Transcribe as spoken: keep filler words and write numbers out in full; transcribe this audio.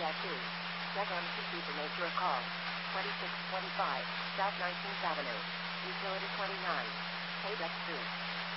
two. Get M C P to make your call. twenty-six twenty-five South nineteenth Avenue. Utility twenty-nine. Page Street.